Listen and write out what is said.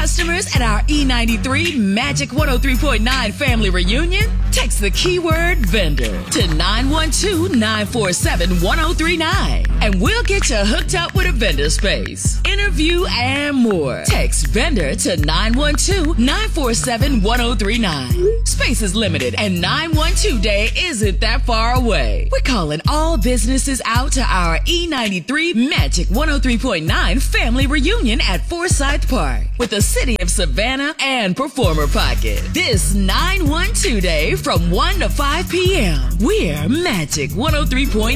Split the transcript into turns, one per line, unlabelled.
customers at our E93 Magic 103.9 family reunion? Text the keyword vendor to 912-947-1039 and we'll get you hooked up with a vendor space, interview, and more. Text vendor to 912-947-1039. Space is limited and 912 Day isn't that far away. We're calling all businesses out to our E93 Magic 103.9 family reunion at Forsyth Park with the City of Savannah and Performer Pocket. This 912 Day from 1 to 5 p.m. We're Magic 103.9.